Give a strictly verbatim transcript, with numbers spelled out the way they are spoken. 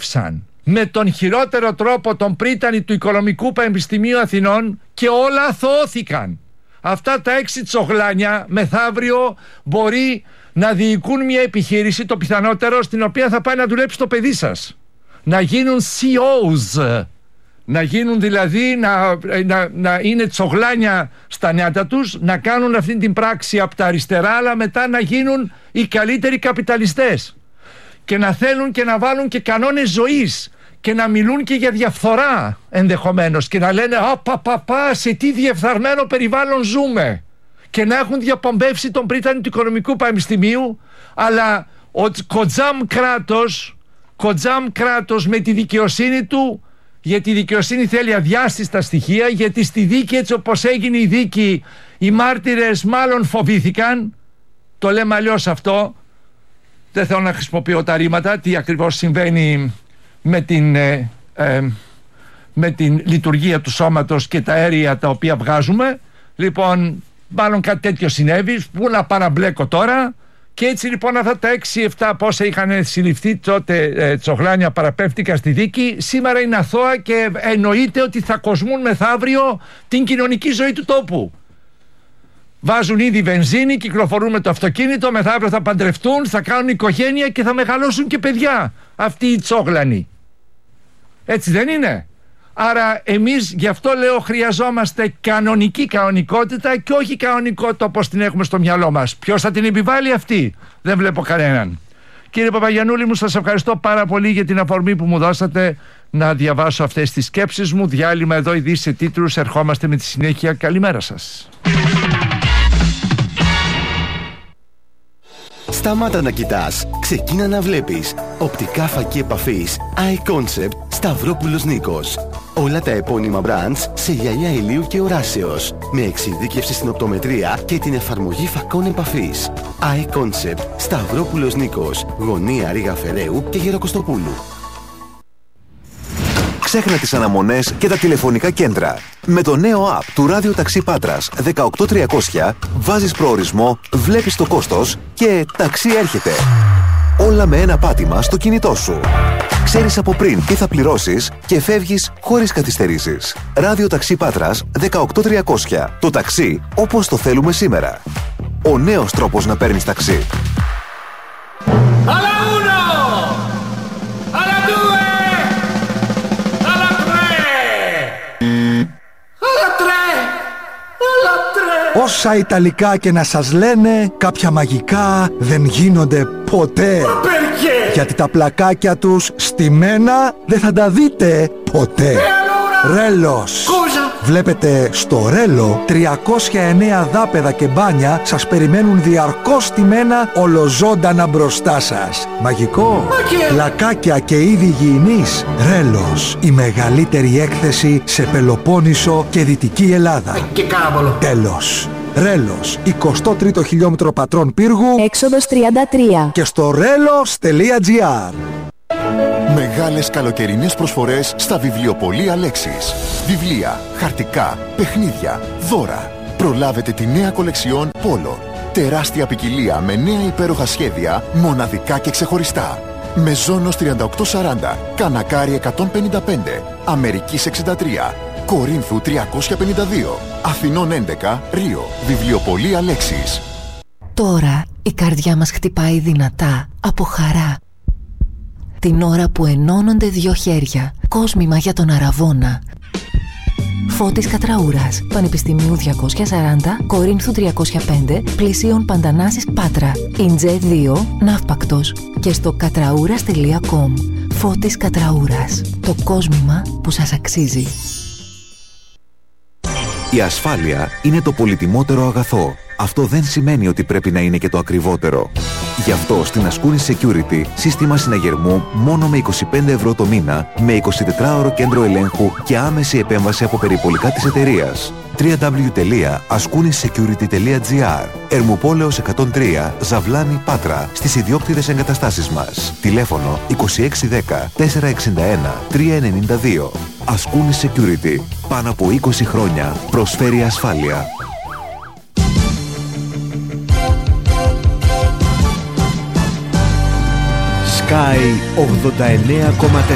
απαγόρευσαν με τον χειρότερο τρόπο τον πρίτανη του Οικονομικού Πανεπιστημίου Αθηνών και όλα αθωώθηκαν. Αυτά τα έξι τσογλάνια μεθαύριο μπορεί να διοικούν μια επιχείρηση, το πιθανότερο, στην οποία θα πάει να δουλέψει το παιδί σας. Να γίνουν σι ι ό's, να γίνουν δηλαδή, να, να, να είναι τσογλάνια στα νιάτα τους, να κάνουν αυτή την πράξη από τα αριστερά, αλλά μετά να γίνουν οι καλύτεροι καπιταλιστές και να θέλουν και να βάλουν και κανόνες ζωής και να μιλούν και για διαφθορά ενδεχομένως και να λένε «Α, πα, πα, πα, σε τι διεφθαρμένο περιβάλλον ζούμε», και να έχουν διαπομπεύσει τον πρίτανη του Οικονομικού Πανεπιστημίου, αλλά ο κοτζάμ κράτος, κοτζάμ κράτος με τη δικαιοσύνη του, γιατί η δικαιοσύνη θέλει αδιάστηστα στοιχεία, γιατί στη δίκη, έτσι όπως έγινε η δίκη, οι μάρτυρες μάλλον φοβήθηκαν, το λέμε αλλιώς αυτό, δεν θέλω να χρησιμοποιώ τα ρήματα, τι ακριβώς συμβαίνει με την, ε, ε, με την λειτουργία του σώματος και τα αέρια τα οποία βγάζουμε. Λοιπόν, μάλλον κάτι τέτοιο συνέβη, που να παραμπλέκω τώρα. Και έτσι λοιπόν αυτά τα έξι εφτά πόσα είχαν συλληφθεί τότε ε, τσογλάνια παραπέφτηκαν στη δίκη, σήμερα είναι αθώα και εννοείται ότι θα κοσμούν μεθαύριο την κοινωνική ζωή του τόπου. Βάζουν ήδη βενζίνη, κυκλοφορούν με το αυτοκίνητο, μεθαύριο θα παντρευτούν, θα κάνουν οικογένεια και θα μεγαλώσουν και παιδιά αυτοί οι τσόγλανοι. Έτσι δεν είναι? Άρα εμείς, γι' αυτό λέω, χρειαζόμαστε κανονική κανονικότητα και όχι κανονικότητα όπως την έχουμε στο μυαλό μας. Ποιος θα την επιβάλλει αυτή? Δεν βλέπω κανέναν. Κύριε Παπαγιαννούλη μου, σας ευχαριστώ πάρα πολύ για την αφορμή που μου δώσατε να διαβάσω αυτές τις σκέψεις μου. Διάλειμμα εδώ, ειδήσεις σε τίτλους, ερχόμαστε με τη συνέχεια. Καλημέρα σας. Σταμάτα να κοιτάς, ξεκίνα να βλέπεις. Οπτικά φακή επαφής iConcept Σταυρόπουλος Νίκος. Όλα τα επώνυμα brands σε γυαλιά ηλίου και οράσεως, με εξειδίκευση στην οπτομετρία και την εφαρμογή φακών επαφής. iConcept Σταυρόπουλος Νίκος, γωνία Ρήγα Φεραίου και Γεροκοστοπούλου. Ξέχνα τις αναμονές και τα τηλεφωνικά κέντρα. Με το νέο app του Ράδιο Ταξί Πάτρας δεκαοκτώ τριακόσια βάζεις προορισμό, βλέπεις το κόστος και ταξί έρχεται. Όλα με ένα πάτημα στο κινητό σου. Ξέρεις από πριν τι θα πληρώσεις και φεύγεις χωρίς καθυστερήσεις. Ράδιο Ταξί Πάτρας δεκαοκτώ τριακόσια. Το ταξί όπως το θέλουμε σήμερα. Ο νέος τρόπος να παίρνεις ταξί. Όσα Ιταλικά και να σας λένε, κάποια μαγικά δεν γίνονται ποτέ. Γιατί τα πλακάκια τους στημένα δεν θα τα δείτε ποτέ. Ρέλος. Βλέπετε, στο Ρέλο τριακόσια εννέα δάπεδα και μπάνια σας περιμένουν διαρκώς στημένα ολοζώντανα μπροστά σας. Μαγικό. Πλακάκια και είδη υγιεινής. Ρέλος. Η μεγαλύτερη έκθεση σε Πελοπόννησο και Δυτική Ελλάδα. Τέλος. Ρέλος, εικοστό τρίτο χιλιόμετρο Πατρών Πύργου, έξοδος τριάντα τρία, και στο ρέλος τελεία τζι άρ. Μεγάλες καλοκαιρινές προσφορές στα βιβλιοπωλεία Λέξης. Βιβλία, χαρτικά, παιχνίδια, δώρα. Προλάβετε τη νέα κολεξιόν Πόλο. Τεράστια ποικιλία με νέα υπέροχα σχέδια, μοναδικά και ξεχωριστά. Μεζόνος τριάντα οκτώ σαράντα, Κανακάρι εκατόν πενήντα πέντε, Αμερικής εξήντα τρία, Κορίνθου τριακόσια πενήντα δύο, Αθηνών έντεκα, Ρίο. Βιβλιοπωλεία Λέξης. Τώρα η καρδιά μας χτυπάει δυνατά από χαρά. Την ώρα που ενώνονται δυο χέρια, κόσμημα για τον Αραβώνα. Φώτης Κατραούρας, Πανεπιστημίου διακόσια σαράντα, Κορίνθου τριακόσια πέντε, Πλησίων Παντανάσης Πάτρα, Ιντζέ δύο, Ναύπακτος και στο κατραούρας τελεία κομ. Φώτης Κατραούρας, το κόσμημα που σας αξίζει. Η ασφάλεια είναι το πολυτιμότερο αγαθό. Αυτό δεν σημαίνει ότι πρέπει να είναι και το ακριβότερο. Γι' αυτό στην Ασκούνη Security σύστημα συναγερμού μόνο με είκοσι πέντε ευρώ το μήνα, με εικοσιτετράωρο κέντρο ελέγχου και άμεση επέμβαση από περιπολικά της εταιρείας. double-u double-u double-u τελεία askounisecurity τελεία τζι άρ. Ερμουπόλεως εκατόν τρία, Ζαβλάνη, Πάτρα, στις ιδιόκτητες εγκαταστάσεις μας. Τηλέφωνο είκοσι έξι δέκα τετρακόσια εξήντα ένα τριακόσια ενενήντα δύο. Ασκούνη Security. Πάνω από είκοσι χρόνια προσφέρει ασφάλεια. Sky ογδόντα εννέα κόμμα τέσσερα